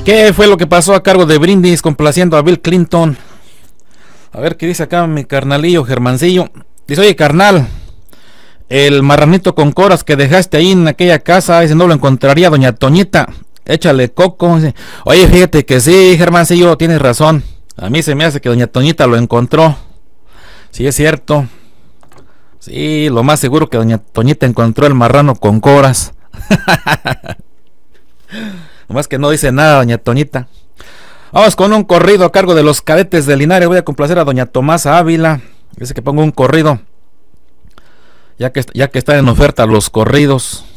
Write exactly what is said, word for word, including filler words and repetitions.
¿Qué fue lo que pasó a cargo de Brindis complaciendo a Bill Clinton? A ver qué dice acá mi carnalillo Germancillo. Dice, oye carnal, el marranito con coras que dejaste ahí en aquella casa, ese no lo encontraría doña Toñita. Échale coco. Dice, oye, fíjate que sí, Germancillo, tienes razón. A mí se me hace que doña Toñita lo encontró. Sí, es cierto. Sí, lo más seguro que doña Toñita encontró el marrano con coras. Nomás que no dice nada doña Toñita. Vamos con un corrido a cargo de los Cadetes de Linares. Voy a complacer a doña Tomasa Ávila. Dice que pongo un corrido, ya que, ya que están en oferta los corridos.